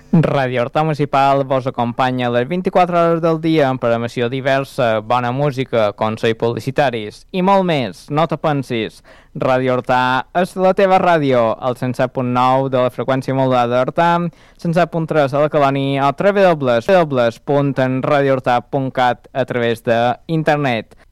Ràdio Horta Municipal vos acompanya les 24 hores del dia amb programació diversa, bona música, consells publicitaris i molt més. No te pensis, Ràdio Horta és la teva ràdio, al 107.9 de la freqüència modulada d'Horta, 107.3 a la Colònia o www.radiohorta.cat a través d'internet.